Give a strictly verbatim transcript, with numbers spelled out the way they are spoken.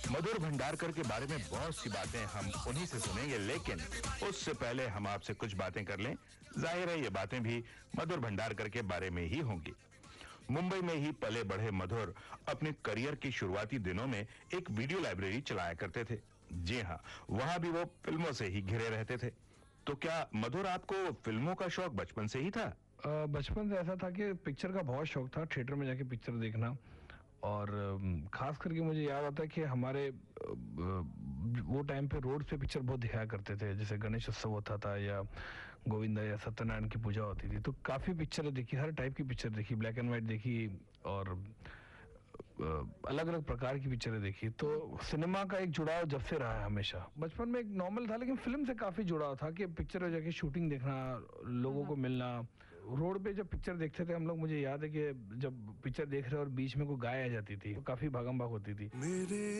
मधुर भंडारकर के बारे में बहुत सी बातें हम उन्हीं से सुनेंगे, लेकिन उससे पहले हम आपसे कुछ बातें कर लें। जाहिर है ये बातें भी मधुर भंडारकर के बारे में ही होंगी। मुंबई में ही पले बढ़े मधुर अपने करियर की शुरुआती दिनों में एक वीडियो लाइब्रेरी चलाया करते थे। जी हाँ, वहां भी वो फिल्मों से ही घिरे रहते थे। तो क्या मधुर, आपको फिल्मों का शौक बचपन से ही था? बचपन से ऐसा था कि पिक्चर का बहुत शौक था, थिएटर में जाके पिक्चर देखना। और खास करके मुझे याद आता है कि हमारे वो टाइम पे रोड पे पिक्चर बहुत दिखाया करते थे, जैसे गणेश उत्सव होता था या गोविंदा या सत्यनारायण की पूजा होती थी, तो काफी पिक्चरें देखी, हर टाइप की पिक्चर देखी, ब्लैक एंड व्हाइट देखी और अलग अलग प्रकार की पिक्चरें देखी। तो सिनेमा का एक जुड़ाव जब से रहा है हमेशा। बचपन में एक नॉर्मल था, लेकिन फिल्म से काफी जुड़ाव था कि पिक्चर में जाके शूटिंग देखना, लोगों को मिलना। रोड पे जब पिक्चर देखते थे हम लोग, मुझे याद है कि जब पिक्चर देख रहे और बीच में कोई गाय आ जाती थी तो काफी भागम भाग होती थी।